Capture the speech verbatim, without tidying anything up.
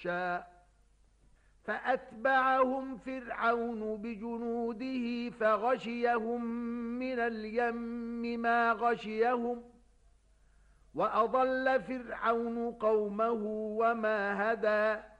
يخشى فأتبعهم فرعون بجنوده فغشيهم من اليم ما غشيهم وأضل فرعون قومه وما هدى